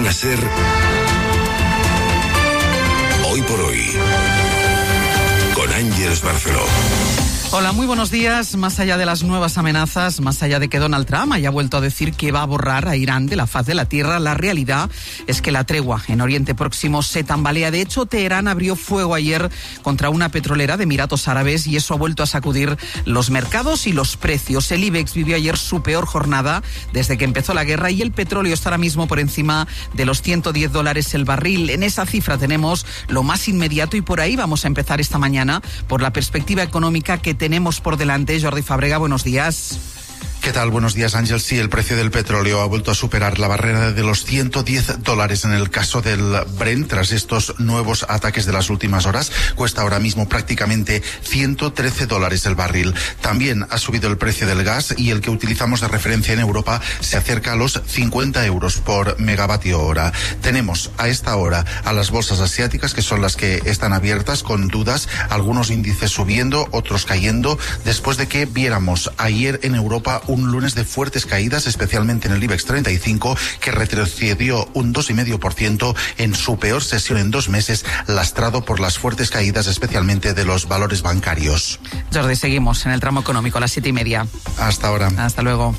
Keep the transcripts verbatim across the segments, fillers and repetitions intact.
Cadena SER, Hoy por Hoy, con Ángeles Barceló. Hola, muy buenos días. Más allá de las nuevas amenazas, más allá de que Donald Trump haya vuelto a decir que va a borrar a Irán de la faz de la tierra, la realidad es que la tregua en Oriente Próximo se tambalea. De hecho, Teherán abrió fuego ayer contra una petrolera de Emiratos Árabes y eso ha vuelto a sacudir los mercados y los precios. El IBEX vivió ayer su peor jornada desde que empezó la guerra y el petróleo está ahora mismo por encima de los ciento diez dólares el barril. En esa cifra tenemos lo más inmediato y por ahí vamos a empezar esta mañana por la perspectiva económica que tenemos por delante. Jordi Fàbrega, buenos días. ¿Qué tal? Buenos días, Ángel. Sí, el precio del petróleo ha vuelto a superar la barrera de los ciento diez dólares en el caso del Brent. Tras estos nuevos ataques de las últimas horas, cuesta ahora mismo prácticamente ciento trece dólares el barril. También ha subido el precio del gas y el que utilizamos de referencia en Europa se acerca a los cincuenta euros por megavatio hora. Tenemos a esta hora a las bolsas asiáticas, que son las que están abiertas con dudas, algunos índices subiendo, otros cayendo, después de que viéramos ayer en Europa un lunes de fuertes caídas, especialmente en el IBEX treinta y cinco, que retrocedió un dos coma cinco por ciento en su peor sesión en dos meses, lastrado por las fuertes caídas, especialmente de los valores bancarios. Jordi, seguimos en el tramo económico a las siete y media. Hasta ahora. Hasta luego.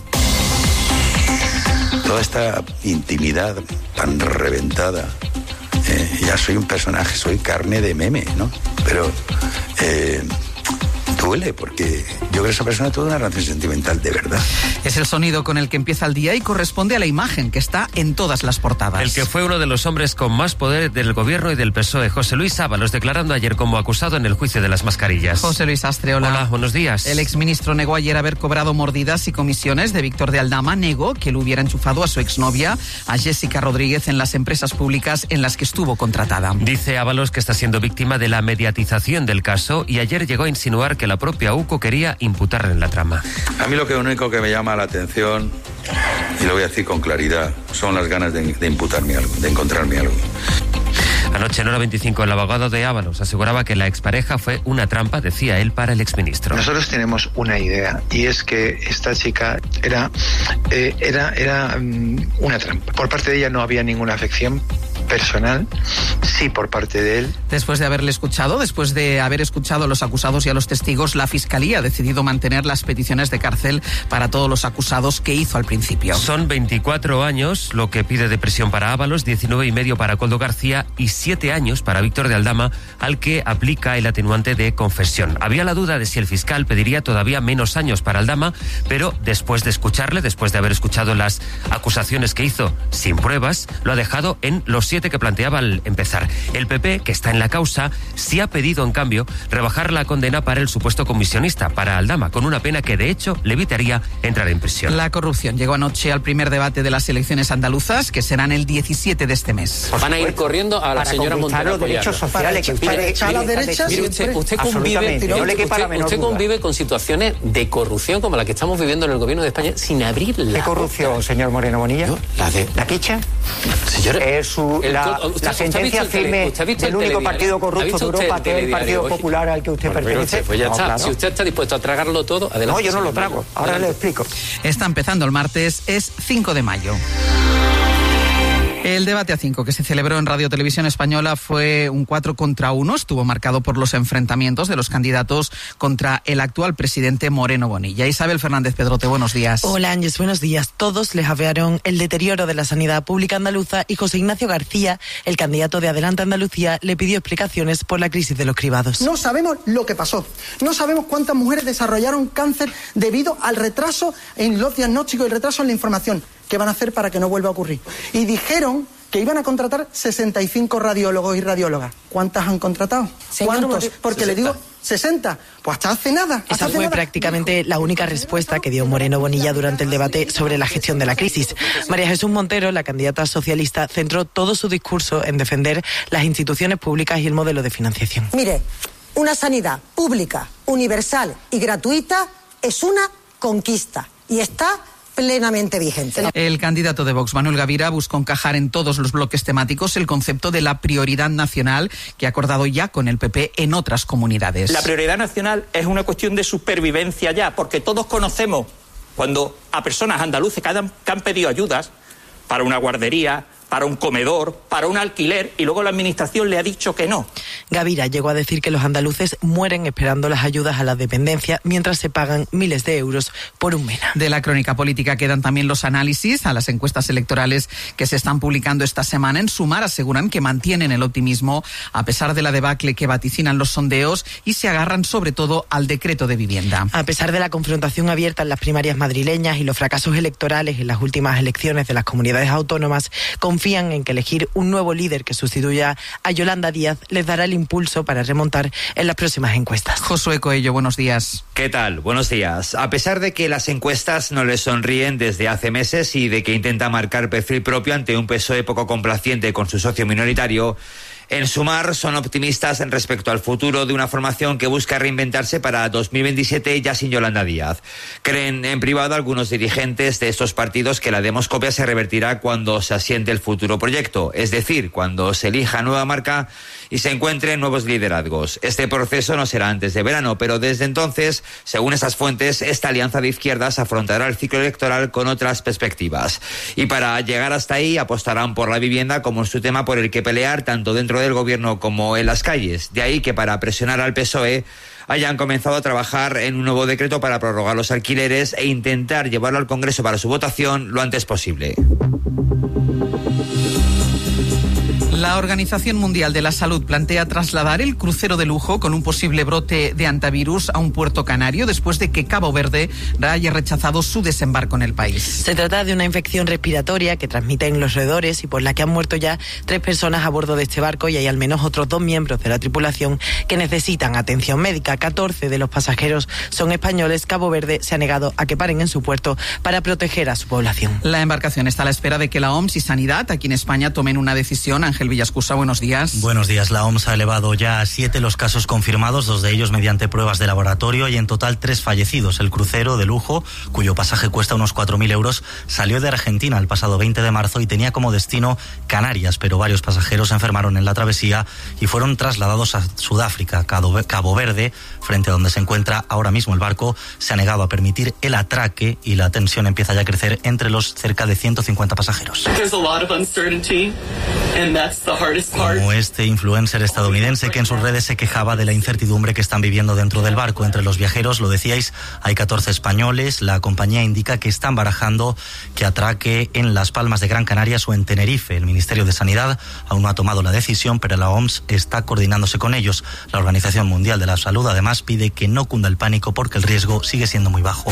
Toda esta intimidad tan reventada, eh, ya soy un personaje, soy carne de meme, ¿no? Pero eh, duele, porque yo creo que esa persona tuvo una relación sentimental de verdad. Es el sonido con el que empieza el día y corresponde a la imagen que está en todas las portadas. El que fue uno de los hombres con más poder del gobierno y del P S O E, José Luis Ábalos, declarando ayer como acusado en el juicio de las mascarillas. José Luis Astre, hola. Hola, buenos días. El exministro negó ayer haber cobrado mordidas y comisiones de Víctor de Aldama. Negó que él hubiera enchufado a su exnovia, a Jessica Rodríguez, en las empresas públicas en las que estuvo contratada. Dice Ábalos que está siendo víctima de la mediatización del caso y ayer llegó a insinuar que la propia U C O quería imputarle en la trama. A mí lo que único que me llama la atención, y lo voy a decir con claridad, son las ganas de, de imputarme algo, de encontrarme algo. Anoche en hora veinticinco el abogado de Ábalos aseguraba que la expareja fue una trampa, decía él, para el exministro. Nosotros tenemos una idea y es que esta chica era, eh, era, era um, una trampa. Por parte de ella no había ninguna afección personal, sí por parte de él. Después de haberle escuchado, después de haber escuchado a los acusados y a los testigos, la Fiscalía ha decidido mantener las peticiones de cárcel para todos los acusados que hizo al principio. Son veinticuatro años lo que pide de prisión para Ábalos, diecinueve y medio para Coldo García y siete años para Víctor de Aldama, al que aplica el atenuante de confesión. Había la duda de si el fiscal pediría todavía menos años para Aldama, pero después de escucharle, después de haber escuchado las acusaciones que hizo sin pruebas, lo ha dejado en los siete que planteaba al empezar. El P P, que está en la causa, sí ha pedido, en cambio, rebajar la condena para el supuesto comisionista, para Aldama, con una pena que, de hecho, le evitaría entrar en prisión. La corrupción llegó anoche al primer debate de las elecciones andaluzas, que serán el diecisiete de este mes. Van a ir corriendo a la para señora Montero los derechos sociales, para, para echar a la derecha. Mire, usted, usted convive, no le quepa la usted, menor usted duda. convive con situaciones de corrupción como la que estamos viviendo en el gobierno de España sin abrir la ¿Qué corrupción, boca. señor Moreno Bonilla? Yo, la de ¿La quicha? Señor, es su, el, la, usted, la usted sentencia firme del único partido corrupto de Europa, que es el Partido Popular al que usted bueno, pertenece. Usted, pues ya no, está. claro. Si usted está dispuesto a tragarlo todo, adelante. No, yo no lo trago. Ahora le explico. Está empezando el martes, es cinco de mayo. El debate a cinco que se celebró en Radio Televisión Española fue un cuatro contra uno. Estuvo marcado por los enfrentamientos de los candidatos contra el actual presidente Moreno Bonilla. Isabel Fernández Pedrote, buenos días. Hola, Ángeles, buenos días. Todos les apearon el deterioro de la sanidad pública andaluza y José Ignacio García, el candidato de Adelante Andalucía, le pidió explicaciones por la crisis de los cribados. No sabemos lo que pasó. No sabemos cuántas mujeres desarrollaron cáncer debido al retraso en los diagnósticos y el retraso en la información. ¿Qué van a hacer para que no vuelva a ocurrir? Y dijeron que iban a contratar sesenta y cinco radiólogos y radiólogas. ¿Cuántas han contratado? Señor, ¿Cuántos? Porque sesenta. le digo sesenta. Pues hasta hace nada. Hasta Esa hace fue nada. prácticamente la única respuesta que dio Moreno Bonilla durante el debate sobre la gestión de la crisis. María Jesús Montero, la candidata socialista, centró todo su discurso en defender las instituciones públicas y el modelo de financiación. Mire, una sanidad pública, universal y gratuita es una conquista y está plenamente vigente. El candidato de Vox, Manuel Gavira, buscó encajar en todos los bloques temáticos el concepto de la prioridad nacional que ha acordado ya con el P P en otras comunidades. La prioridad nacional es una cuestión de supervivencia ya, porque todos conocemos cuando a personas andaluces que han, que han pedido ayudas para una guardería, para un comedor, para un alquiler, y luego la Administración le ha dicho que no. Gavira llegó a decir que los andaluces mueren esperando las ayudas a la dependencia mientras se pagan miles de euros por un MENA. De la crónica política quedan también los análisis a las encuestas electorales que se están publicando esta semana. En Sumar aseguran que mantienen el optimismo a pesar de la debacle que vaticinan los sondeos y se agarran sobre todo al decreto de vivienda. A pesar de la confrontación abierta en las primarias madrileñas y los fracasos electorales en las últimas elecciones de las comunidades autónomas, confían en que elegir un nuevo líder que sustituya a Yolanda Díaz les dará el impulso para remontar en las próximas encuestas. Josué Coello, buenos días. ¿Qué tal? Buenos días. A pesar de que las encuestas no les sonríen desde hace meses y de que intenta marcar perfil propio ante un P S O E poco complaciente con su socio minoritario, en Sumar son optimistas respecto al futuro de una formación que busca reinventarse para dos mil veintisiete ya sin Yolanda Díaz. Creen en privado algunos dirigentes de estos partidos que la demoscopia se revertirá cuando se asiente el futuro proyecto, es decir, cuando se elija nueva marca y se encuentren nuevos liderazgos. Este proceso no será antes de verano, pero desde entonces, según esas fuentes, esta alianza de izquierdas afrontará el ciclo electoral con otras perspectivas. Y para llegar hasta ahí apostarán por la vivienda como su tema por el que pelear tanto dentro del gobierno como en las calles. De ahí que para presionar al P S O E hayan comenzado a trabajar en un nuevo decreto para prorrogar los alquileres e intentar llevarlo al Congreso para su votación lo antes posible. La Organización Mundial de la Salud plantea trasladar el crucero de lujo con un posible brote de antivirus a un puerto canario después de que Cabo Verde haya rechazado su desembarco en el país. Se trata de una infección respiratoria que transmiten los roedores y por la que han muerto ya tres personas a bordo de este barco y hay al menos otros dos miembros de la tripulación que necesitan atención médica. catorce de los pasajeros son españoles. Cabo Verde se ha negado a que paren en su puerto para proteger a su población. La embarcación está a la espera de que la O M S y Sanidad aquí en España tomen una decisión. Ángel Villascusa, buenos días. Buenos días. La O M S ha elevado ya a siete los casos confirmados, dos de ellos mediante pruebas de laboratorio y en total tres fallecidos. El crucero de lujo, cuyo pasaje cuesta unos cuatro mil euros, salió de Argentina el pasado veinte de marzo y tenía como destino Canarias, pero varios pasajeros se enfermaron en la travesía y fueron trasladados a Sudáfrica. Cabo Verde, frente a donde se encuentra ahora mismo el barco, se ha negado a permitir el atraque y la tensión empieza ya a crecer entre los cerca de ciento cincuenta pasajeros. Como este influencer estadounidense que en sus redes se quejaba de la incertidumbre que están viviendo dentro del barco. Entre los viajeros, lo decíais, hay catorce españoles. La compañía indica que están barajando que atraque en Las Palmas de Gran Canaria o en Tenerife. El Ministerio de Sanidad aún no ha tomado la decisión, pero la O M S está coordinándose con ellos. La Organización Mundial de la Salud además pide que no cunda el pánico porque el riesgo sigue siendo muy bajo.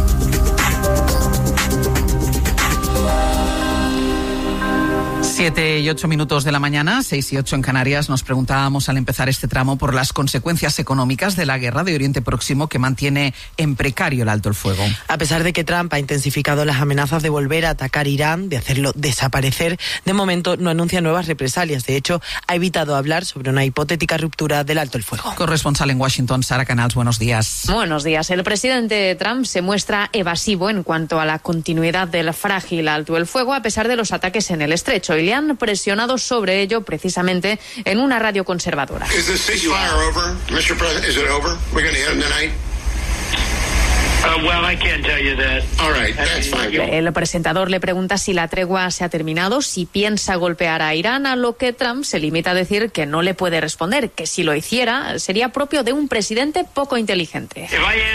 Siete y ocho minutos de la mañana, seis y ocho en Canarias. Nos preguntábamos al empezar este tramo por las consecuencias económicas de la guerra de Oriente Próximo que mantiene en precario el alto el fuego. A pesar de que Trump ha intensificado las amenazas de volver a atacar Irán, de hacerlo desaparecer, de momento no anuncia nuevas represalias. De hecho, ha evitado hablar sobre una hipotética ruptura del alto el fuego. Corresponsal en Washington, Sara Canals, buenos días. Buenos días. El presidente Trump se muestra evasivo en cuanto a la continuidad del frágil alto el fuego a pesar de los ataques en el estrecho. Y le han presionado sobre ello precisamente en una radio conservadora. El presentador le pregunta si la tregua se ha terminado, si piensa golpear a Irán, a lo que Trump se limita a decir que no le puede responder, que si lo hiciera sería propio de un presidente poco inteligente.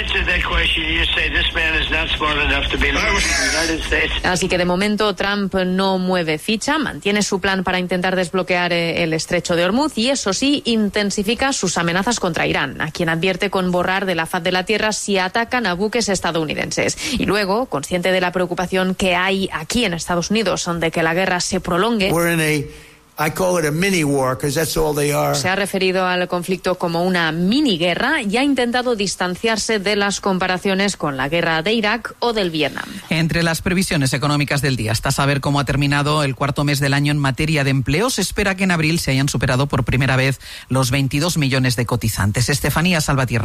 Así que de momento Trump no mueve ficha, mantiene su plan para intentar desbloquear el estrecho de Hormuz y eso sí, intensifica sus amenazas contra Irán, a quien advierte con borrar de la faz de la tierra si atacan a buques estadounidenses. Y luego, consciente de la preocupación que hay aquí en Estados Unidos de que la guerra se prolongue, I call it a mini war because that's all they are. Se ha referido al conflicto como una mini guerra y ha intentado distanciarse de las comparaciones con la guerra de Irak o del Vietnam. Entre las previsiones económicas del día está saber cómo ha terminado el cuarto mes del año en materia de empleo. Se espera que en abril se hayan superado por primera vez los veintidós millones de cotizantes. Estefanía Salvatierra.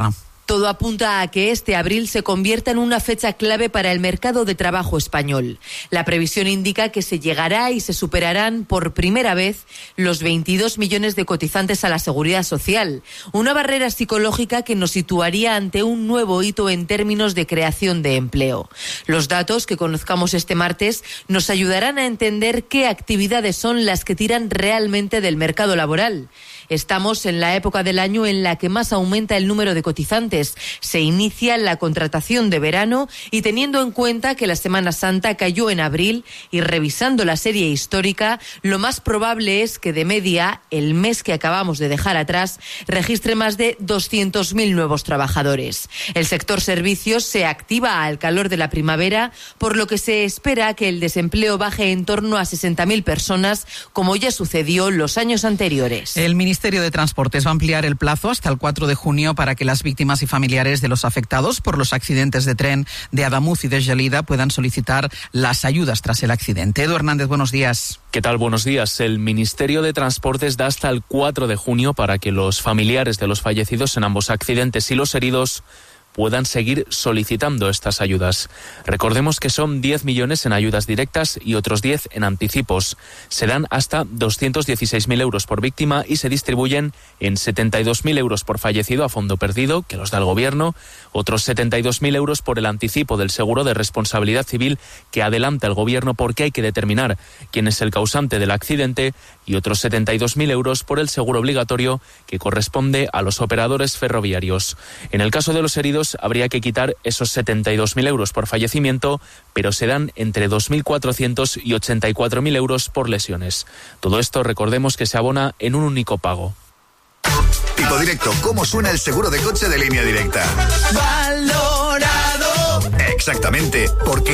Todo apunta a que este abril se convierta en una fecha clave para el mercado de trabajo español. La previsión indica que se llegará y se superarán por primera vez los veintidós millones de cotizantes a la Seguridad Social, una barrera psicológica que nos situaría ante un nuevo hito en términos de creación de empleo. Los datos que conozcamos este martes nos ayudarán a entender qué actividades son las que tiran realmente del mercado laboral. Estamos en la época del año en la que más aumenta el número de cotizantes. Se inicia la contratación de verano y teniendo en cuenta que la Semana Santa cayó en abril y revisando la serie histórica, lo más probable es que de media el mes que acabamos de dejar atrás registre más de doscientos mil nuevos trabajadores. El sector servicios se activa al calor de la primavera, por lo que se espera que el desempleo baje en torno a sesenta mil personas, como ya sucedió los años anteriores. El El Ministerio de Transportes va a ampliar el plazo hasta el cuatro de junio para que las víctimas y familiares de los afectados por los accidentes de tren de Adamuz y de Gelida puedan solicitar las ayudas tras el accidente. Edu Hernández, buenos días. ¿Qué tal? Buenos días. El Ministerio de Transportes da hasta el cuatro de junio para que los familiares de los fallecidos en ambos accidentes y los heridos puedan seguir solicitando estas ayudas. Recordemos que son diez millones en ayudas directas y otros diez en anticipos. Serán hasta doscientos dieciséis mil euros por víctima y se distribuyen en setenta y dos mil euros por fallecido a fondo perdido, que los da el Gobierno, otros setenta y dos mil euros por el anticipo del seguro de responsabilidad civil que adelanta el Gobierno porque hay que determinar quién es el causante del accidente, y otros setenta y dos mil euros por el seguro obligatorio que corresponde a los operadores ferroviarios. En el caso de los heridos, habría que quitar esos setenta y dos mil euros por fallecimiento, pero serán entre dos mil cuatrocientos y ochenta y cuatro mil euros por lesiones. Todo esto, recordemos que se abona en un único pago. Tipo Directo, ¿cómo suena el seguro de coche de Línea Directa? Valorado. Exactamente, porque